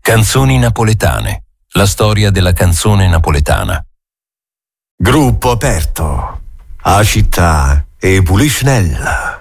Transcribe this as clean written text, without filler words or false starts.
Canzoni napoletane. La storia della canzone napoletana. Gruppo aperto. A città e Puliscinella.